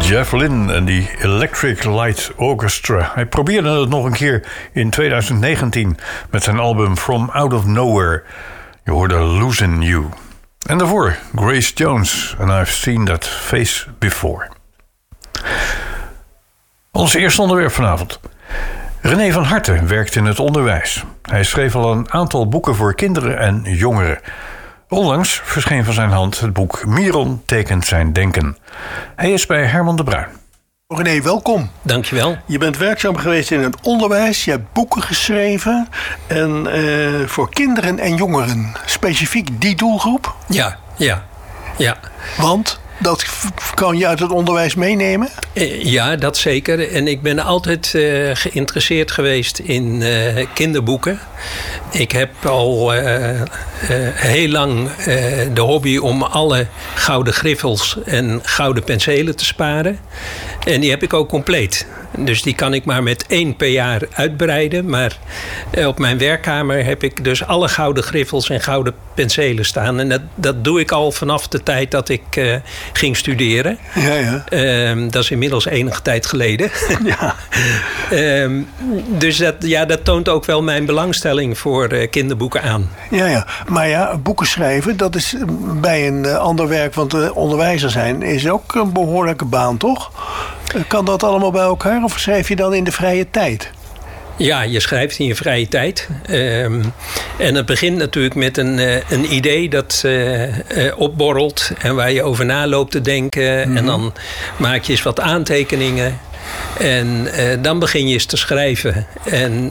Jeff Lynne en die Electric Light Orchestra. Hij probeerde het nog een keer in 2019 met zijn album From Out of Nowhere. Je hoorde Losing You. En daarvoor Grace Jones and I've Seen That Face Before. Ons eerste onderwerp vanavond. René van Harten werkt in het onderwijs. Hij schreef al een aantal boeken voor kinderen en jongeren. Onlangs verscheen van zijn hand het boek Miron tekent zijn denken. Hij is bij Herman de Bruin. René, welkom. Dankjewel. Je bent werkzaam geweest in het onderwijs. Je hebt boeken geschreven. En voor kinderen en jongeren. Specifiek die doelgroep? Ja. Want dat kan je uit het onderwijs meenemen? Ja, dat zeker. En ik ben altijd geïnteresseerd geweest in kinderboeken. Ik heb al heel lang de hobby om alle gouden griffels en gouden penselen te sparen. En die heb ik ook compleet. Dus die kan ik maar met 1 per jaar uitbreiden. Maar op mijn werkkamer heb ik dus alle gouden griffels en gouden penselen staan. En dat doe ik al vanaf de tijd dat ik ging studeren. Ja. Dat is inmiddels enige tijd geleden. Ja. Dus dat toont ook wel mijn belangstelling voor kinderboeken aan. Ja. Maar ja, boeken schrijven, dat is bij een ander werk. Want onderwijzer zijn is ook een behoorlijke baan, toch? Kan dat allemaal bij elkaar of schrijf je dan in de vrije tijd? Ja, je schrijft in je vrije tijd. En het begint natuurlijk met een idee dat opborrelt en waar je over na loopt te denken. Mm-hmm. En dan maak je eens wat aantekeningen. En dan begin je eens te schrijven. En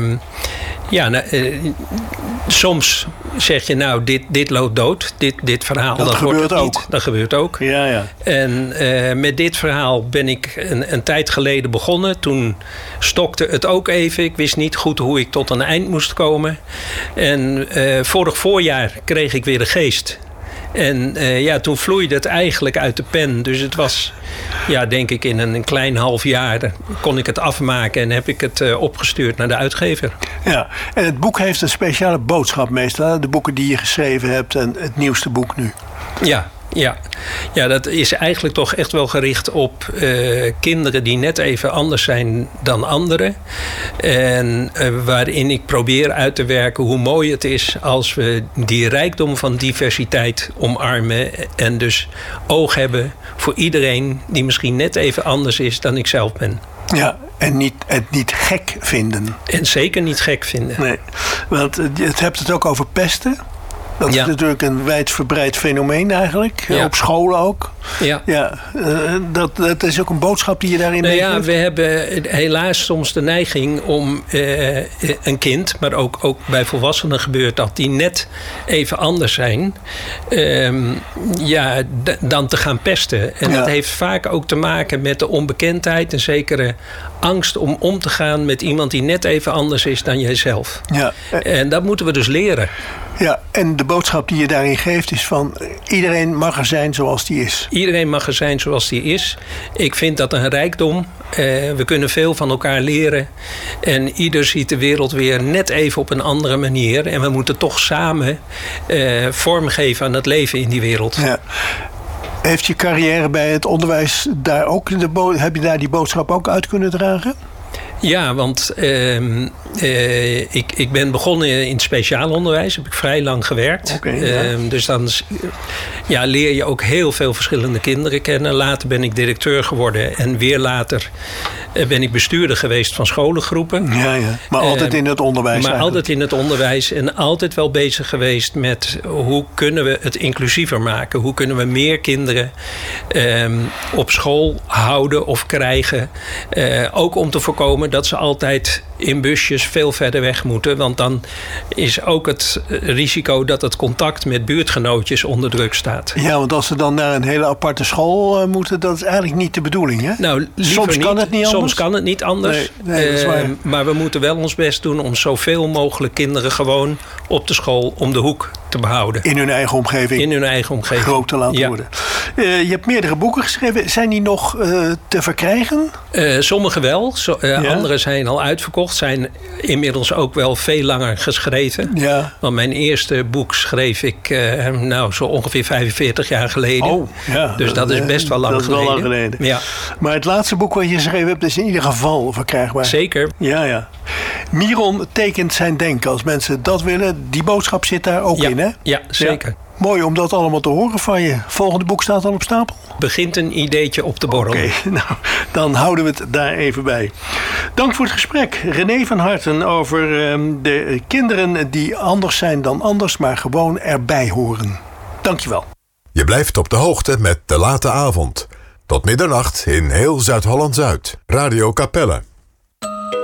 soms zeg je, nou, dit loopt dood. Dit verhaal, dat wordt het niet. Dat gebeurt ook. Ja. En met dit verhaal ben ik een tijd geleden begonnen. Toen stokte het ook even. Ik wist niet goed hoe ik tot een eind moest komen. En vorig voorjaar kreeg ik weer de geest. En toen vloeide het eigenlijk uit de pen. Dus het was, denk ik, in een klein half jaar kon ik het afmaken en heb ik het opgestuurd naar de uitgever. Ja, en het boek heeft een speciale boodschap meestal. De boeken die je geschreven hebt en het nieuwste boek nu. Ja, dat is eigenlijk toch echt wel gericht op kinderen die net even anders zijn dan anderen. En waarin ik probeer uit te werken hoe mooi het is als we die rijkdom van diversiteit omarmen. En dus oog hebben voor iedereen die misschien net even anders is dan ik zelf ben. Ja, en het niet gek vinden. En zeker niet gek vinden. Nee, want je hebt het ook over pesten. Dat is natuurlijk een wijdverbreid fenomeen eigenlijk. Ja. Op scholen ook. Ja. Dat is ook een boodschap die je daarin meegeeft. Ja, we hebben helaas soms de neiging om een kind, maar ook bij volwassenen gebeurt dat, die net even anders zijn, dan te gaan pesten. En dat heeft vaak ook te maken met de onbekendheid, een zekere angst om te gaan met iemand die net even anders is dan jijzelf. Ja. En dat moeten we dus leren. Ja, en de boodschap die je daarin geeft is van iedereen mag er zijn zoals die is. Iedereen mag er zijn zoals die is. Ik vind dat een rijkdom. We kunnen veel van elkaar leren. En ieder ziet de wereld weer net even op een andere manier. En we moeten toch samen vormgeven aan het leven in die wereld. Ja. Heeft je carrière bij het onderwijs daar ook heb je daar die boodschap ook uit kunnen dragen? Ja, want ik ben begonnen in het speciaal onderwijs. Heb ik vrij lang gewerkt. Dus dan leer je ook heel veel verschillende kinderen kennen. Later ben ik directeur geworden. En weer later ben ik bestuurder geweest van scholengroepen. Ja. Maar altijd in het onderwijs. Maar altijd in het onderwijs. En altijd wel bezig geweest met hoe kunnen we het inclusiever maken. Hoe kunnen we meer kinderen op school houden of krijgen. Ook om te voorkomen dat ze altijd in busjes veel verder weg moeten. Want dan is ook het risico dat het contact met buurtgenootjes onder druk staat. Ja, want als ze dan naar een hele aparte school moeten, dat is eigenlijk niet de bedoeling, hè? Nou, soms kan het niet anders. Soms kan het niet anders. Nee, dat is waar. Maar we moeten wel ons best doen om zoveel mogelijk kinderen gewoon op de school om de hoek te behouden. In hun eigen omgeving. Groot te laten worden. Je hebt meerdere boeken geschreven. Zijn die nog te verkrijgen? Sommige wel. Andere zijn al uitverkocht. vervolgd zijn inmiddels ook wel veel langer geschreven. Ja. Want mijn eerste boek schreef ik zo ongeveer 45 jaar geleden. Oh, ja. Dus dat is best wel lang geleden. Wel lang geleden. Ja. Maar het laatste boek wat je geschreven hebt is in ieder geval verkrijgbaar. Zeker. Ja. Miron tekent zijn denken. Als mensen dat willen, die boodschap zit daar ook in, hè? Ja, zeker. Ja. Mooi om dat allemaal te horen van je. Volgende boek staat al op stapel? Begint een ideetje op te borrelen. Oké, nou, dan houden we het daar even bij. Dank voor het gesprek. René van Harten over de kinderen die anders zijn dan anders, maar gewoon erbij horen. Dankjewel. Je blijft op de hoogte met De Late Avond. Tot middernacht in heel Zuid-Holland-Zuid. Radio Capelle.